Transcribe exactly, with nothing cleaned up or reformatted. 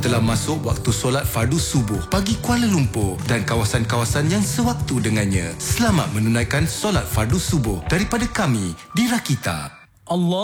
telah masuk waktu solat fardu subuh bagi Kuala Lumpur dan kawasan-kawasan yang sewaktu dengannya. Selamat menunaikan solat fardu subuh daripada kami di Rakita. Allah